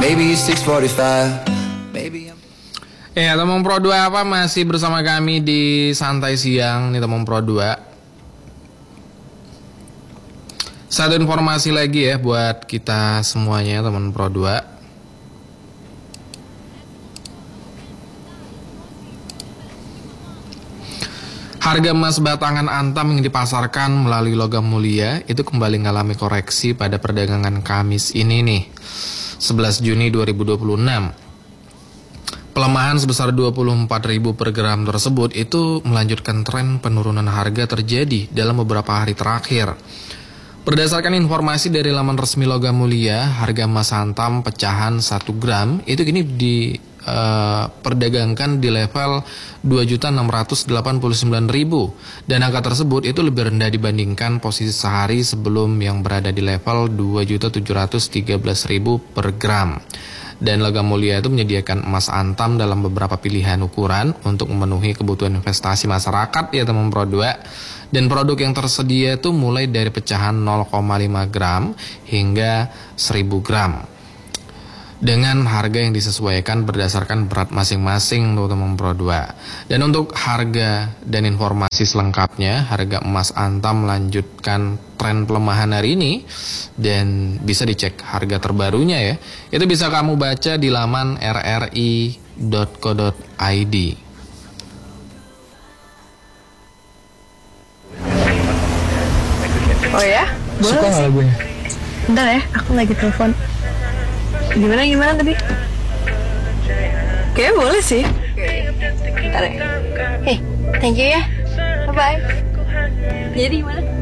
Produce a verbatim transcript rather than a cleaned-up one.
Maybe six forty-five. Maybe I'm... Ya, teman Pro dua apa masih bersama kami di Santai Siang nih teman Pro dua. Satu informasi lagi ya buat kita semuanya teman Pro dua. Harga emas batangan Antam yang dipasarkan melalui Logam Mulia itu kembali mengalami koreksi pada perdagangan Kamis ini nih, sebelas Juni dua ribu dua puluh enam. Pelemahan sebesar dua puluh empat ribu per gram tersebut itu melanjutkan tren penurunan harga terjadi dalam beberapa hari terakhir. Berdasarkan informasi dari laman resmi Logam Mulia, harga emas Antam pecahan satu gram itu kini diperdagangkan uh, di level dua juta enam ratus delapan puluh sembilan ribu, dan angka tersebut itu lebih rendah dibandingkan posisi sehari sebelum yang berada di level dua juta tujuh ratus tiga belas ribu per gram. Dan Logam Mulia itu menyediakan emas Antam dalam beberapa pilihan ukuran untuk memenuhi kebutuhan investasi masyarakat ya teman Pro dua. Dan produk yang tersedia itu mulai dari pecahan nol koma lima gram hingga seribu gram. Dengan harga yang disesuaikan berdasarkan berat masing-masing untuk teman Pro dua. Dan untuk harga dan informasi selengkapnya, harga emas Antam melanjutkan tren pelemahan hari ini dan bisa dicek harga terbarunya ya. Itu bisa kamu baca di laman r r i dot co dot i d. Oh ya? Boleh. Suka nggak lagunya? Bentar ya, aku lagi telepon. Gimana gimana tadi? Kayaknya boleh sih. Bentar ya. Hey, thank you ya. Bye bye. Jadi gimana?